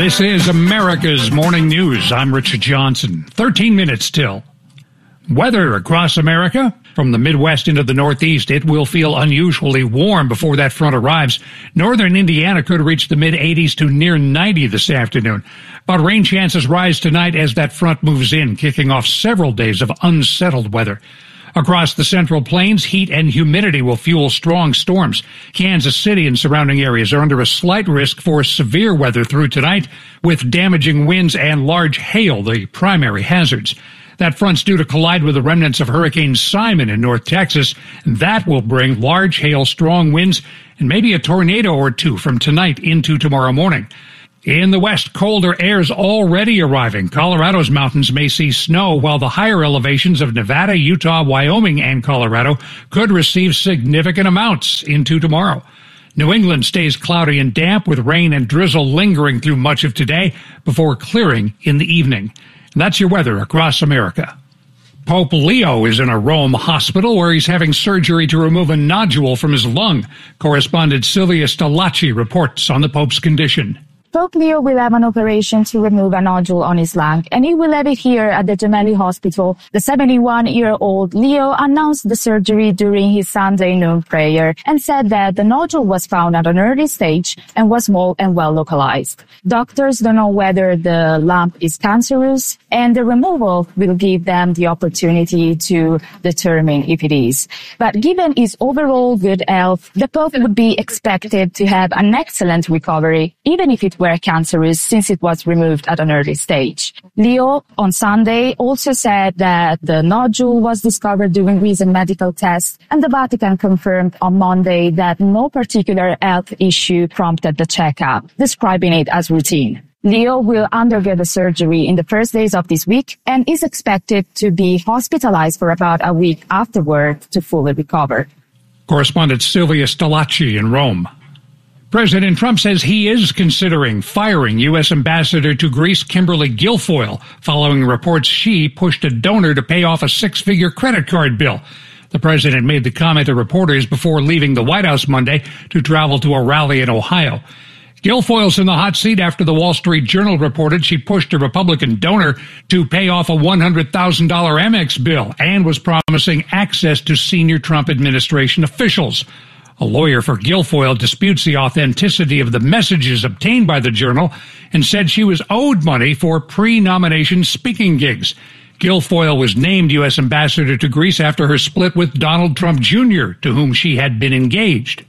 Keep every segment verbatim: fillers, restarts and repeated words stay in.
This is America's Morning News. I'm Richard Johnson. thirteen minutes till. Weather across America. From the Midwest into the Northeast, it will feel unusually warm before that front arrives. Northern Indiana could reach the mid-eighties to near ninety this afternoon. But rain chances rise tonight as that front moves in, kicking off several days of unsettled weather. Across the Central Plains, heat and humidity will fuel strong storms. Kansas City and surrounding areas are under a slight risk for severe weather through tonight, with damaging winds and large hail the primary hazards. That front's due to collide with the remnants of Hurricane Simon in North Texas. That will bring large hail, strong winds, and maybe a tornado or two from tonight into tomorrow morning. In the west, colder air's already arriving. Colorado's mountains may see snow, while the higher elevations of Nevada, Utah, Wyoming, and Colorado could receive significant amounts into tomorrow. New England stays cloudy and damp, with rain and drizzle lingering through much of today before clearing in the evening. And that's your weather across America. Pope Leo is in a Rome hospital where he's having surgery to remove a nodule from his lung. Correspondent Sylvia Stolacci reports on the Pope's condition. Pope Leo will have an operation to remove a nodule on his lung, and he will have it here at the Gemelli Hospital. The seventy-one-year-old Leo announced the surgery during his Sunday noon prayer and said that the nodule was found at an early stage and was small and well localized. Doctors don't know whether the lump is cancerous, and the removal will give them the opportunity to determine if it is. But given his overall good health, the Pope would be expected to have an excellent recovery, even if it were cancerous, since it was removed at an early stage. Leo, on Sunday, also said that the nodule was discovered during recent medical tests, and the Vatican confirmed on Monday that no particular health issue prompted the checkup, describing it as routine. Leo will undergo the surgery in the first days of this week and is expected to be hospitalized for about a week afterward to fully recover. Correspondent Sylvia Stolacci in Rome. President Trump says he is considering firing U S Ambassador to Greece Kimberly Guilfoyle following reports she pushed a donor to pay off a six-figure credit card bill. The president made the comment to reporters before leaving the White House Monday to travel to a rally in Ohio. Guilfoyle's in the hot seat after the Wall Street Journal reported she pushed a Republican donor to pay off a one hundred thousand dollars Amex bill and was promising access to senior Trump administration officials. A lawyer for Guilfoyle disputes the authenticity of the messages obtained by the Journal and said she was owed money for pre-nomination speaking gigs. Guilfoyle was named U S Ambassador to Greece after her split with Donald Trump Junior, to whom she had been engaged.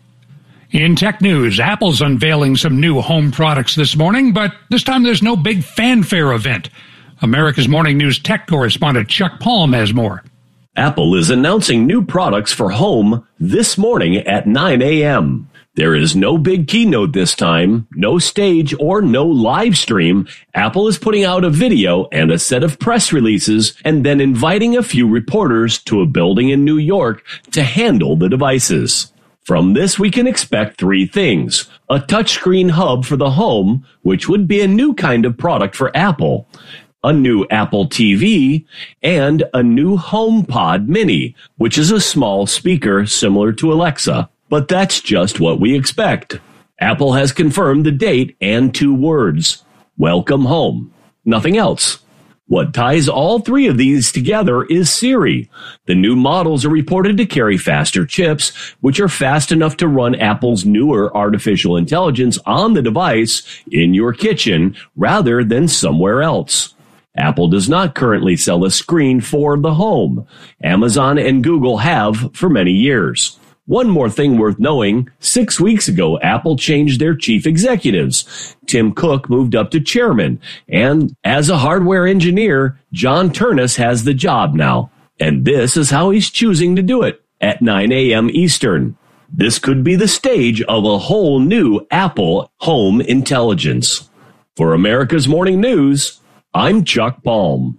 In tech news, Apple's unveiling some new home products this morning, but this time there's no big fanfare event. America's Morning News tech correspondent Chuck Palm has more. Apple is announcing new products for home this morning at nine a.m. There is no big keynote this time, no stage or no live stream. Apple is putting out a video and a set of press releases and then inviting a few reporters to a building in New York to handle the devices. From this, we can expect three things: a touchscreen hub for the home, which would be a new kind of product for Apple, a new Apple T V, and a new HomePod Mini, which is a small speaker similar to Alexa. But that's just what we expect. Apple has confirmed the date and two words: welcome home. Nothing else. What ties all three of these together is Siri. The new models are reported to carry faster chips, which are fast enough to run Apple's newer artificial intelligence on the device in your kitchen rather than somewhere else. Apple does not currently sell a screen for the home. Amazon and Google have for many years. One more thing worth knowing: six weeks ago, Apple changed their chief executives. Tim Cook moved up to chairman, and as a hardware engineer, John Ternus has the job now. And this is how he's choosing to do it, at nine a.m. Eastern. This could be the stage of a whole new Apple home intelligence. For America's Morning News, I'm Chuck Palm.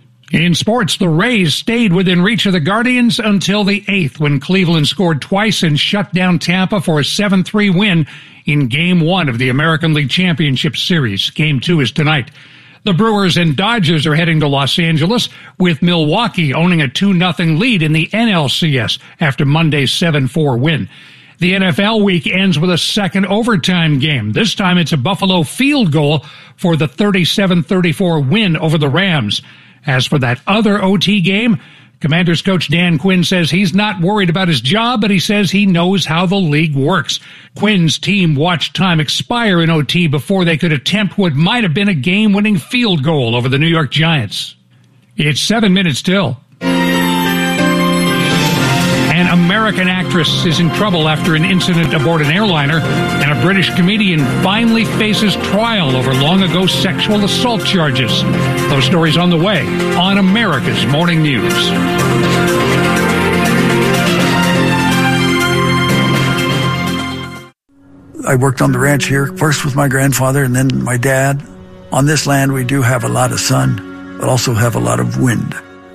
In sports, the Rays stayed within reach of the Guardians until the eighth, when Cleveland scored twice and shut down Tampa for a seven three win in Game one of the American League Championship Series. Game two is tonight. The Brewers and Dodgers are heading to Los Angeles, with Milwaukee owning a two nothing lead in the N L C S after Monday's seven four win. The N F L week ends with a second overtime game. This time it's a Buffalo field goal for the thirty-seven thirty-four win over the Rams. As for that other O T game, Commanders coach Dan Quinn says he's not worried about his job, but he says he knows how the league works. Quinn's team watched time expire in O T before they could attempt what might have been a game-winning field goal over the New York Giants. It's seven minutes till. An American actress is in trouble after an incident aboard an airliner, and a British comedian finally faces trial over long-ago sexual assault charges. Those stories on the way on America's Morning News. I worked on the ranch here, first with my grandfather and then my dad. On this land, we do have a lot of sun, but also have a lot of wind.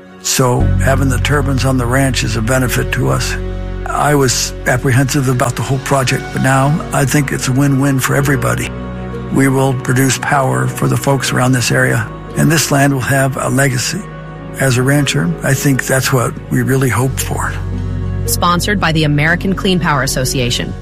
So having the turbines on the ranch is a benefit to us. I was apprehensive about the whole project, but now I think it's a win-win for everybody. We will produce power for the folks around this area, and this land will have a legacy. As a rancher, I think that's what we really hope for. Sponsored by the American Clean Power Association.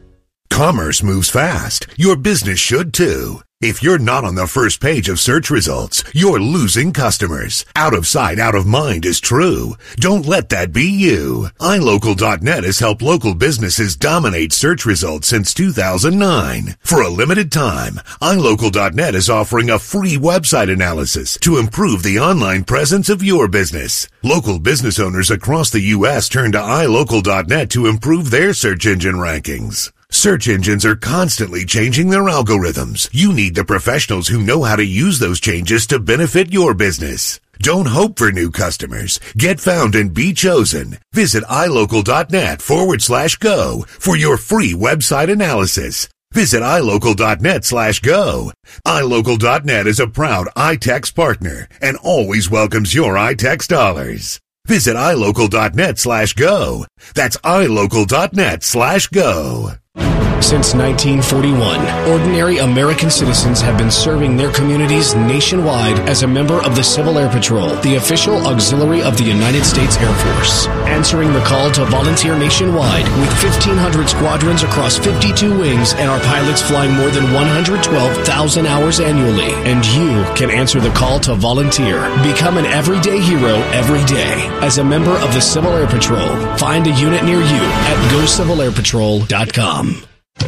Commerce moves fast. Your business should too. If you're not on the first page of search results, you're losing customers. Out of sight, out of mind is true. Don't let that be you. i local dot net has helped local businesses dominate search results since two thousand nine. For a limited time, i local dot net is offering a free website analysis to improve the online presence of your business. Local business owners across the U S turn to i local dot net to improve their search engine rankings. Search engines are constantly changing their algorithms. You need the professionals who know how to use those changes to benefit your business. Don't hope for new customers. Get found and be chosen. Visit i local dot net forward slash go for your free website analysis. Visit i local dot net slash go. i local dot net is a proud iTex partner and always welcomes your iTex dollars. Visit i local dot net slash go. That's i local dot net slash go. Since nineteen forty-one, ordinary American citizens have been serving their communities nationwide as a member of the Civil Air Patrol, the official auxiliary of the United States Air Force. Answering the call to volunteer nationwide with fifteen hundred squadrons across fifty-two wings and our pilots flying more than one hundred twelve thousand hours annually. And you can answer the call to volunteer. Become an everyday hero every day as a member of the Civil Air Patrol. Find a unit near you at go civil air patrol dot com.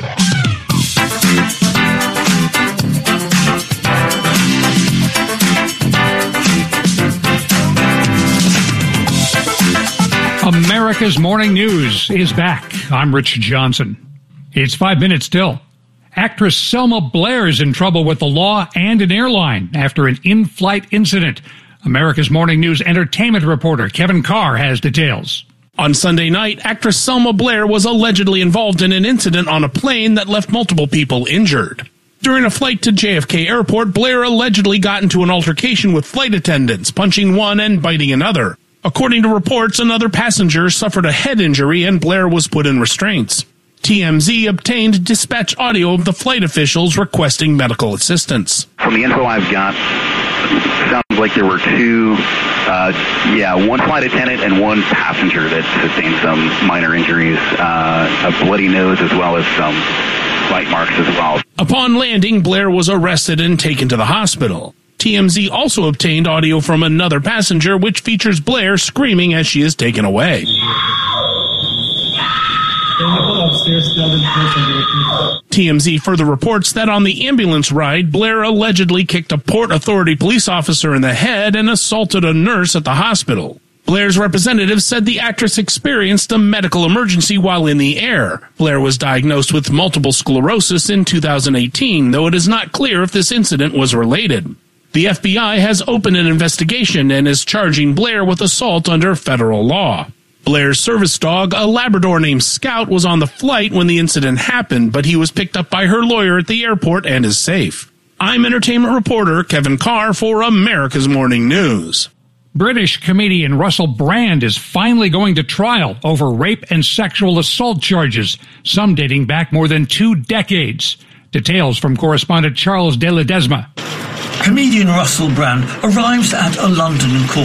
America's Morning News is back. I'm Rich Johnson. It's five minutes till. Actress Selma Blair is in trouble with the law and an airline after an in-flight incident. America's Morning News entertainment reporter Kevin Carr has details. On Sunday night, actress Selma Blair was allegedly involved in an incident on a plane that left multiple people injured. During a flight to J F K Airport, Blair allegedly got into an altercation with flight attendants, punching one and biting another. According to reports, another passenger suffered a head injury and Blair was put in restraints. T M Z obtained dispatch audio of the flight officials requesting medical assistance. From the info I've got, it sounds like there were two, uh, yeah, one flight attendant and one passenger that sustained some minor injuries, uh, a bloody nose as well as some bite marks as well. Upon landing, Blair was arrested and taken to the hospital. T M Z also obtained audio from another passenger, which features Blair screaming as she is taken away. T M Z further reports that on the ambulance ride, Blair allegedly kicked a Port Authority police officer in the head and assaulted a nurse at the hospital. Blair's representative said the actress experienced a medical emergency while in the air. Blair was diagnosed with multiple sclerosis in two thousand eighteen, though it is not clear if this incident was related. The F B I has opened an investigation and is charging Blair with assault under federal law. Blair's service dog, a Labrador named Scout, was on the flight when the incident happened, but he was picked up by her lawyer at the airport and is safe. I'm entertainment reporter Kevin Carr for America's Morning News. British comedian Russell Brand is finally going to trial over rape and sexual assault charges, some dating back more than two decades. Details from correspondent Charles de Ledesma. Comedian Russell Brand arrives at a London court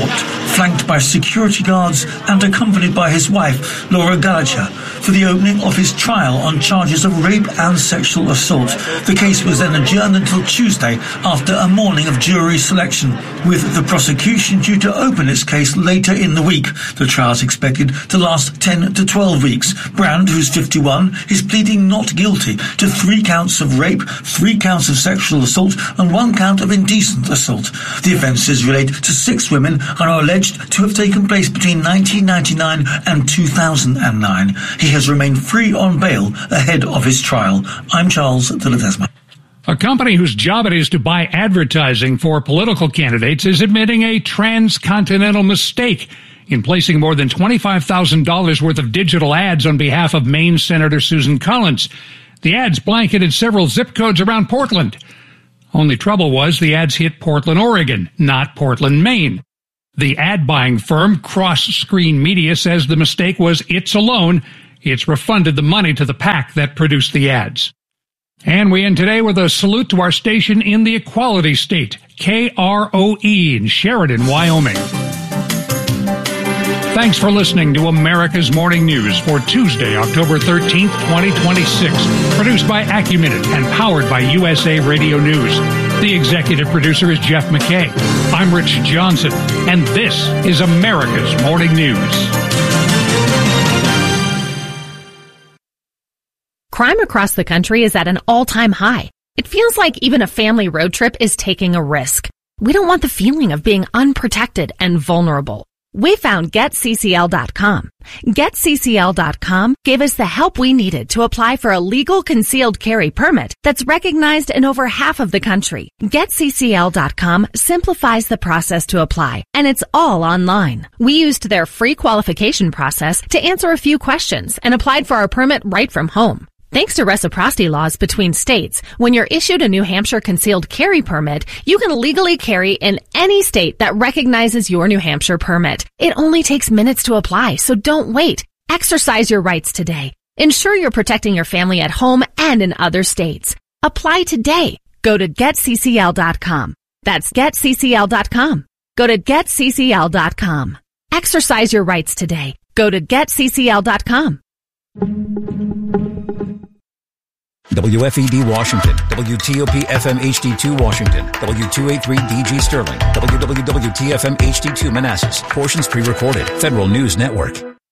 flanked by security guards and accompanied by his wife, Laura Gallagher, for the opening of his trial on charges of rape and sexual assault. The case was then adjourned until Tuesday after a morning of jury selection, with the prosecution due to open its case later in the week. The trial is expected to last ten to twelve weeks. Brand, who's fifty-one, is pleading not guilty to three counts of rape, three counts of sexual assault, and one count of indecent assault. The offences relate to six women and are alleged to have taken place between nineteen ninety-nine and two thousand nine. He has remained free on bail ahead of his trial. I'm Charles de Ledesma. A company whose job it is to buy advertising for political candidates is admitting a transcontinental mistake in placing more than twenty-five thousand dollars worth of digital ads on behalf of Maine Senator Susan Collins. The ads blanketed several zip codes around Portland. Only trouble was the ads hit Portland, Oregon, not Portland, Maine. The ad-buying firm Cross Screen Media says the mistake was its alone. It's refunded the money to the PAC that produced the ads. And we end today with a salute to our station in the Equality State, K R O E in Sheridan, Wyoming. Thanks for listening to America's Morning News for Tuesday, October thirteenth, twenty twenty-six. Produced by Acuminute and powered by U S A Radio News. The executive producer is Jeff McKay. I'm Rich Johnson, and this is America's Morning News. Crime across the country is at an all-time high. It feels like even a family road trip is taking a risk. We don't want the feeling of being unprotected and vulnerable. We found Get C C L dot com. Get C C L dot com gave us the help we needed to apply for a legal concealed carry permit that's recognized in over half of the country. Get C C L dot com simplifies the process to apply, and it's all online. We used their free qualification process to answer a few questions and applied for our permit right from home. Thanks to reciprocity laws between states, when you're issued a New Hampshire concealed carry permit, you can legally carry in any state that recognizes your New Hampshire permit. It only takes minutes to apply, so don't wait. Exercise your rights today. Ensure you're protecting your family at home and in other states. Apply today. Go to Get C C L dot com. That's Get C C L dot com. Go to Get C C L dot com. Exercise your rights today. Go to Get C C L dot com. W F E D Washington, W T O P F M H D two Washington, W two eighty-three D G Sterling, W W W T F M H D two Manassas. Portions pre-recorded. Federal News Network.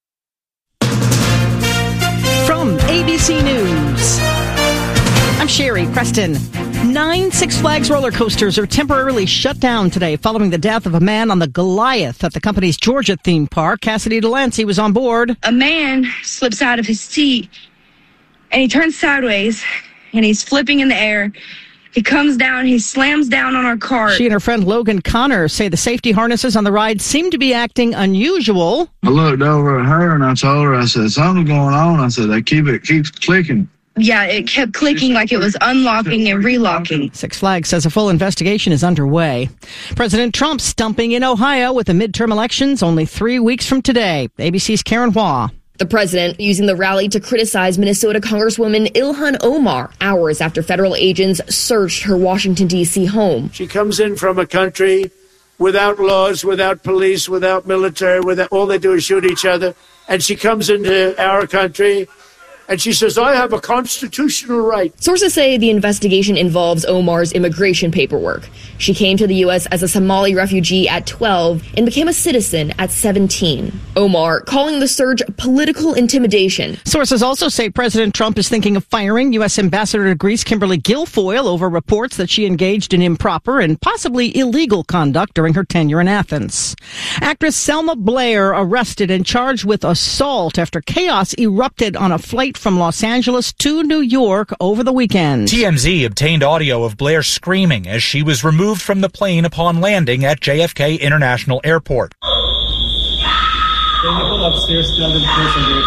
From A B C News, I'm Sherry Preston. Nine Six Flags roller coasters are temporarily shut down today following the death of a man on the Goliath at the company's Georgia theme park. Cassidy Delancey was on board. A man slips out of his seat and he turns sideways and he's flipping in the air. He comes down, he slams down on our cart. She and her friend Logan Connor say the safety harnesses on the ride seem to be acting unusual. I looked over at her and I told her, I said, something's going on. I said, I keep it keeps clicking. Yeah, it kept clicking like it was unlocking and relocking. Six Flags says a full investigation is underway. President Trump stumping in Ohio with the midterm elections only three weeks from today. A B C's Karen Hua. The president using the rally to criticize Minnesota Congresswoman Ilhan Omar hours after federal agents searched her Washington, D C home. She comes in from a country without laws, without police, without military, without, all they do is shoot each other. And she comes into our country and she says, I have a constitutional right. Sources say the investigation involves Omar's immigration paperwork. She came to the U S as a Somali refugee at twelve and became a citizen at seventeen. Omar calling the surge political intimidation. Sources also say President Trump is thinking of firing U S Ambassador to Greece Kimberly Guilfoyle over reports that she engaged in improper and possibly illegal conduct during her tenure in Athens. Actress Selma Blair arrested and charged with assault after chaos erupted on a flight from Los Angeles to New York over the weekend. T M Z obtained audio of Blair screaming as she was removed from the plane upon landing at J F K International Airport. Can you go upstairs to the person there,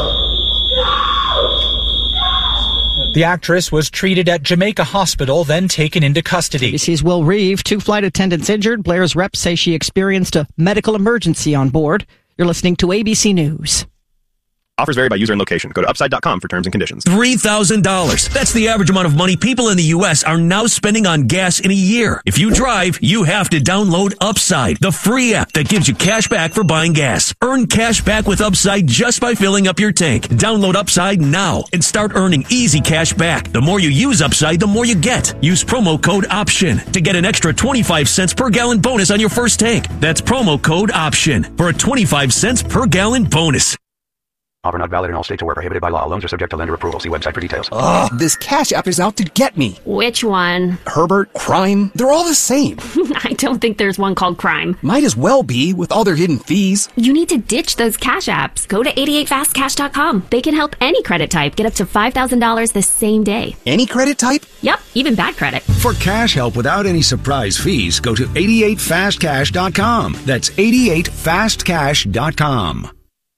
please? The actress was treated at Jamaica Hospital, then taken into custody. A B C's Will Reeve, two flight attendants injured. Blair's reps say she experienced a medical emergency on board. You're listening to A B C News. Offers vary by user and location. Go to upside dot com for terms and conditions. three thousand dollars. That's the average amount of money people in the U S are now spending on gas in a year. If you drive, you have to download Upside, the free app that gives you cash back for buying gas. Earn cash back with Upside just by filling up your tank. Download Upside now and start earning easy cash back. The more you use Upside, the more you get. Use promo code OPTION to get an extra twenty-five cents per gallon bonus on your first tank. That's promo code OPTION for a twenty-five cents per gallon bonus. Offer not valid in all states or where prohibited by law. Loans are subject to lender approval. See website for details. Ugh, this Cash App is out to get me. Which one? Herbert, Crime, they're all the same. I don't think there's one called Crime. Might as well be with all their hidden fees. You need to ditch those Cash Apps. Go to eighty-eight fast cash dot com. They can help any credit type get up to five thousand dollars the same day. Any credit type? Yep, even bad credit. For cash help without any surprise fees, go to eighty-eight fast cash dot com. That's eighty-eight fast cash dot com.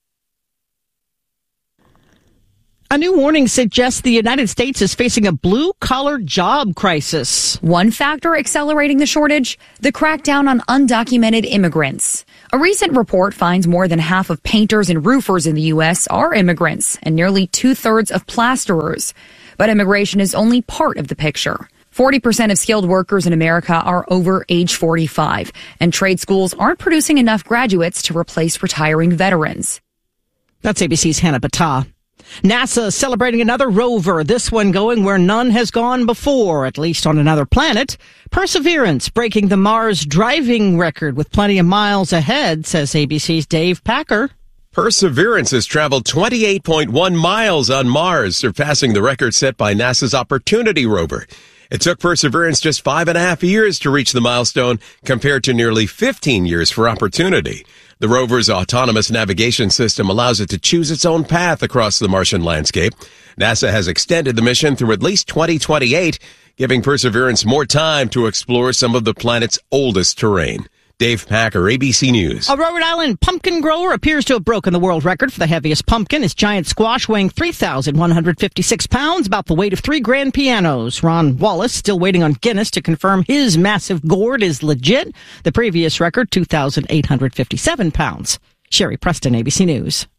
A new warning suggests the United States is facing a blue-collar job crisis. One factor accelerating the shortage, the crackdown on undocumented immigrants. A recent report finds more than half of painters and roofers in the U S are immigrants, and nearly two-thirds of plasterers. But immigration is only part of the picture. forty percent of skilled workers in America are over age forty-five, and trade schools aren't producing enough graduates to replace retiring veterans. That's A B C's Hannah Battah. NASA celebrating another rover, this one going where none has gone before, at least on another planet. Perseverance breaking the Mars driving record with plenty of miles ahead, says A B C's Dave Packer. Perseverance has traveled twenty-eight point one miles on Mars, surpassing the record set by NASA's Opportunity rover. It took Perseverance just five and a half years to reach the milestone, compared to nearly fifteen years for Opportunity. The rover's autonomous navigation system allows it to choose its own path across the Martian landscape. NASA has extended the mission through at least twenty twenty-eight, giving Perseverance more time to explore some of the planet's oldest terrain. Dave Packer, A B C News. A Rhode Island pumpkin grower appears to have broken the world record for the heaviest pumpkin. His giant squash weighing three thousand one hundred fifty-six pounds, about the weight of three grand pianos. Ron Wallace still waiting on Guinness to confirm his massive gourd is legit. The previous record, two thousand eight hundred fifty-seven pounds. Sherry Preston, A B C News.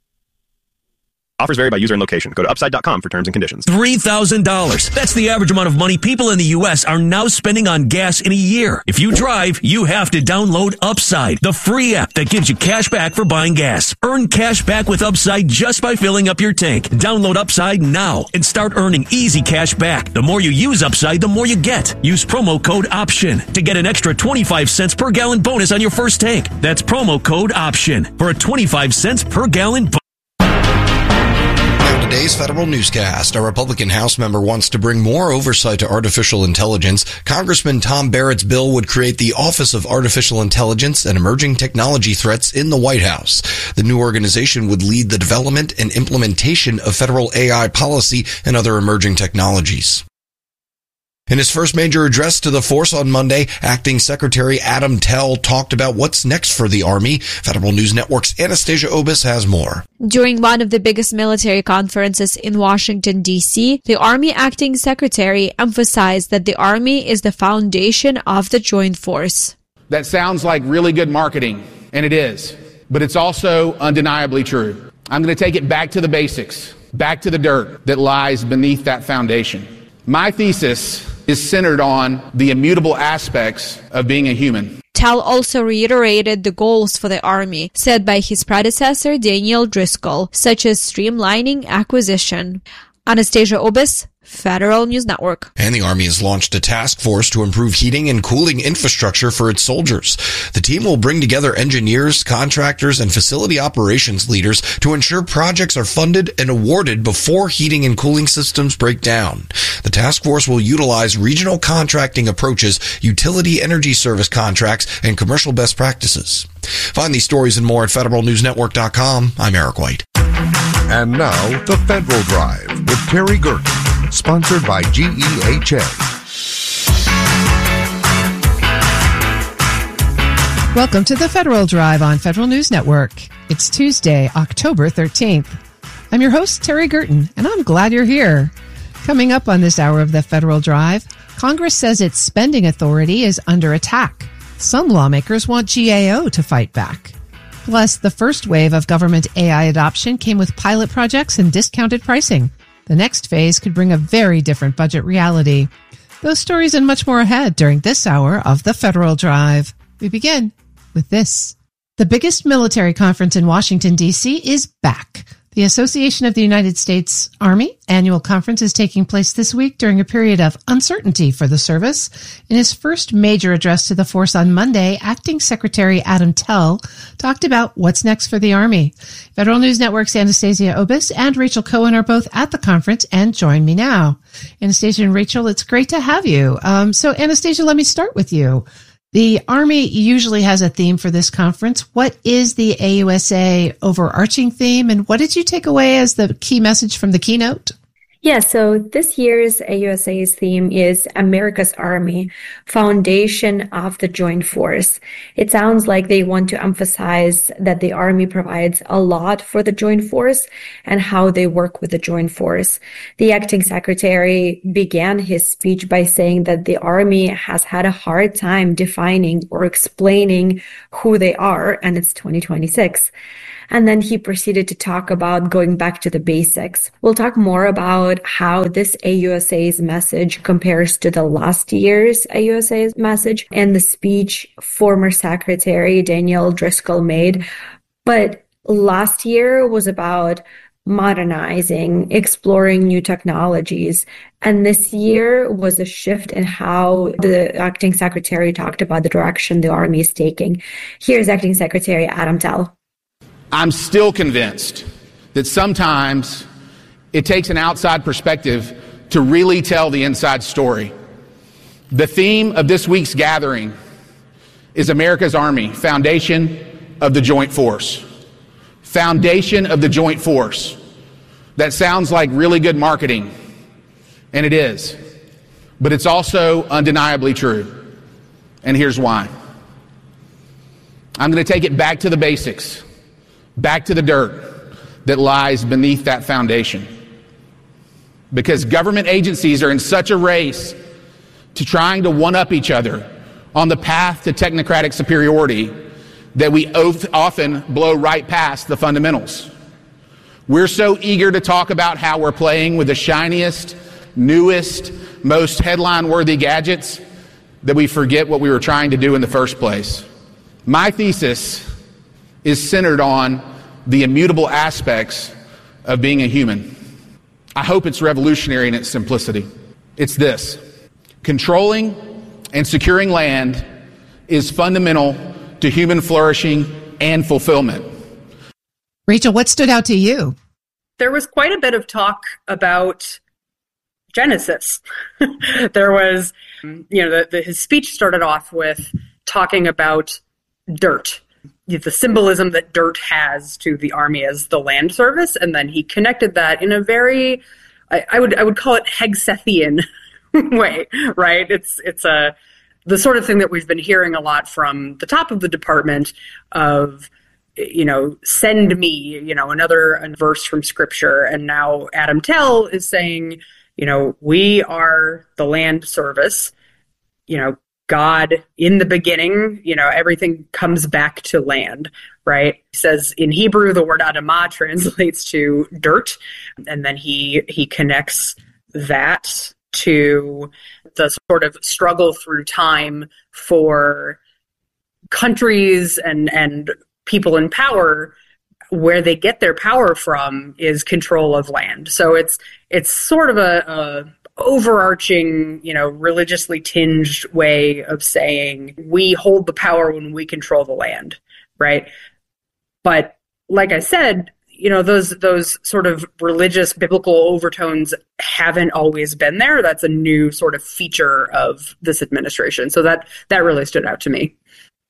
Offers vary by user and location. Go to upside dot com for terms and conditions. three thousand dollars. That's the average amount of money people in the U S are now spending on gas in a year. If you drive, you have to download Upside, the free app that gives you cash back for buying gas. Earn cash back with Upside just by filling up your tank. Download Upside now and start earning easy cash back. The more you use Upside, the more you get. Use promo code OPTION to get an extra twenty-five cents per gallon bonus on your first tank. That's promo code OPTION for a twenty-five cents per gallon bonus. Today's Federal Newscast. A Republican House member wants to bring more oversight to artificial intelligence. Congressman Tom Barrett's bill would create the Office of Artificial Intelligence and Emerging Technology Threats in the White House. The new organization would lead the development and implementation of federal A I policy and other emerging technologies. In his first major address to the force on Monday, Acting Secretary Adam Tell talked about what's next for the Army. Federal News Network's Anastasia Obis has more. During one of the biggest military conferences in Washington, D C, the Army Acting Secretary emphasized that the Army is the foundation of the joint force. That sounds like really good marketing, and it is, but it's also undeniably true. I'm going to take it back to the basics, back to the dirt that lies beneath that foundation. My thesis is centered on the immutable aspects of being a human. Tell also reiterated the goals for the Army set by his predecessor Daniel Driscoll, such as streamlining acquisition. Anastasia Obis, Federal News Network. And the Army has launched a task force to improve heating and cooling infrastructure for its soldiers. The team will bring together engineers, contractors, and facility operations leaders to ensure projects are funded and awarded before heating and cooling systems break down. The task force will utilize regional contracting approaches, utility energy service contracts, and commercial best practices. Find these stories and more at federal news network dot com. I'm Eric White. And now, The Federal Drive with Terry Gerken, sponsored by G E H A. Welcome to The Federal Drive on Federal News Network. It's Tuesday, October thirteenth. I'm your host, Terry Gerten, and I'm glad you're here. Coming up on this hour of The Federal Drive, Congress says its spending authority is under attack. Some lawmakers want G A O to fight back. Plus, the first wave of government A I adoption came with pilot projects and discounted pricing. The next phase could bring a very different budget reality. Those stories and much more ahead during this hour of the Federal Drive. We begin with this. The biggest military conference in Washington, D C is back. The Association of the United States Army annual conference is taking place this week during a period of uncertainty for the service. In his first major address to the force on Monday, Acting Secretary Adam Tell talked about what's next for the Army. Federal News Network's Anastasia Obis and Rachel Cohen are both at the conference and join me now. Anastasia and Rachel, it's great to have you. Um, so Anastasia, let me start with you. The Army usually has a theme for this conference. What is the A U S A overarching theme, and what did you take away as the key message from the keynote? Yeah, so this year's A U S A's theme is America's Army, Foundation of the Joint Force. It sounds like they want to emphasize that the Army provides a lot for the Joint Force and how they work with the Joint Force. The acting secretary began his speech by saying that the Army has had a hard time defining or explaining who they are, and it's twenty twenty-six. And then he proceeded to talk about going back to the basics. We'll talk more about how this A U S A's message compares to the last year's A U S A's message and the speech former Secretary Daniel Driscoll made. But last year was about modernizing, exploring new technologies. And this year was a shift in how the acting secretary talked about the direction the Army is taking. Here's Acting Secretary Adam Tell. I'm still convinced that sometimes it takes an outside perspective to really tell the inside story. The theme of this week's gathering is America's Army, Foundation of the Joint Force. Foundation of the Joint Force. That sounds like really good marketing, and it is. But it's also undeniably true. And here's why. I'm going to take it back to the basics. Back to the dirt that lies beneath that foundation. Because government agencies are in such a race to trying to one-up each other on the path to technocratic superiority that we often blow right past the fundamentals. We're so eager to talk about how we're playing with the shiniest, newest, most headline-worthy gadgets that we forget what we were trying to do in the first place. My thesis is centered on the immutable aspects of being a human. I hope it's revolutionary in its simplicity. It's this. Controlling and securing land is fundamental to human flourishing and fulfillment. Rachel, what stood out to you? There was quite a bit of talk about Genesis. There was, you know, the, the, his speech started off with talking about dirt, the symbolism that dirt has to the Army as the land service, and then he connected that in a very, I, I would I would call it Hegsethyian way, right? It's it's a the sort of thing that we've been hearing a lot from the top of the department of, you know, send me, you know, another verse from scripture, and now Adam Tell is saying, you know, we are the land service, you know. God, in the beginning, you know, everything comes back to land, right? He says in Hebrew, the word Adamah translates to dirt. And then he he connects that to the sort of struggle through time for countries and, and people in power. Where they get their power from is control of land. So it's it's sort of a, a overarching, you know, religiously tinged way of saying we hold the power when we control the land, right? But like I said, you know, those those sort of religious biblical overtones haven't always been there. That's a new sort of feature of this administration. So that that really stood out to me.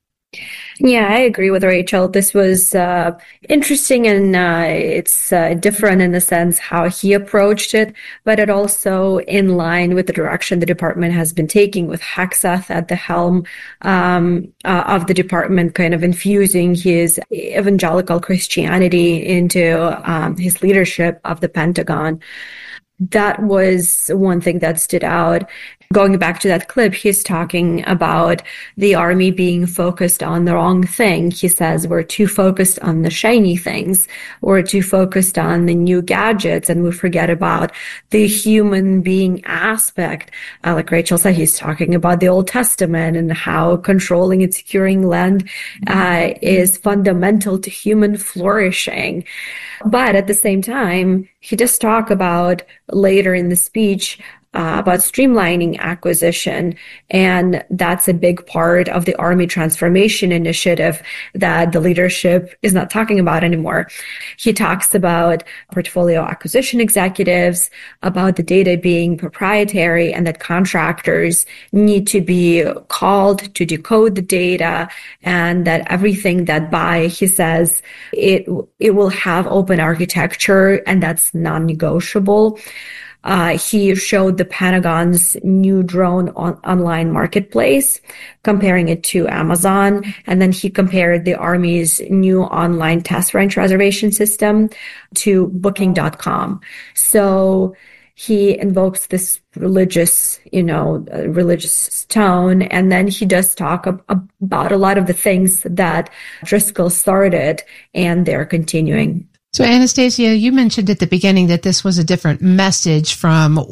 Yeah, I agree with Rachel. This was uh, interesting, and uh, it's uh, different in the sense how he approached it, but it also in line with the direction the department has been taking, with Hegseth at the helm um, uh, of the department, kind of infusing his evangelical Christianity into um, his leadership of the Pentagon. That was one thing that stood out. Going back to that clip, he's talking about the army being focused on the wrong thing. He says we're too focused on the shiny things. We're too focused on the new gadgets, and we forget about the human being aspect. Uh, like Rachel said, he's talking about the Old Testament and how controlling and securing land uh, is fundamental to human flourishing. But at the same time, he does talk about later in the speech Uh, about streamlining acquisition. And that's a big part of the Army Transformation Initiative that the leadership is not talking about anymore. He talks about portfolio acquisition executives, about the data being proprietary, and that contractors need to be called to decode the data, and that everything that buy, he says, it, it will have open architecture, and that's non-negotiable. Uh, he showed the Pentagon's new drone on- online marketplace, comparing it to Amazon. And then he compared the Army's new online test range reservation system to booking dot com. So he invokes this religious, you know, uh, religious tone. And then he does talk ab- about a lot of the things that Driscoll started, and they're continuing. So, Anastasia, you mentioned at the beginning that this was a different message from